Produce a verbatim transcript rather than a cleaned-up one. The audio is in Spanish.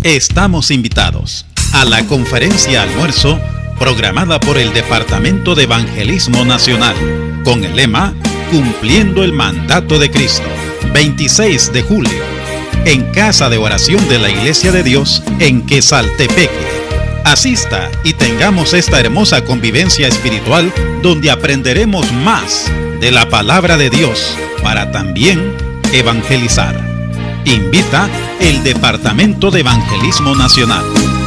Estamos invitados a la conferencia almuerzo programada por el Departamento de Evangelismo Nacional con el lema Cumpliendo el Mandato de Cristo, veintiséis de julio, en Casa de Oración de la Iglesia de Dios en Quesaltepeque. Asista y tengamos esta hermosa convivencia espiritual donde aprenderemos más de la palabra de Dios para también evangelizar. Invita el Departamento de Evangelismo Nacional.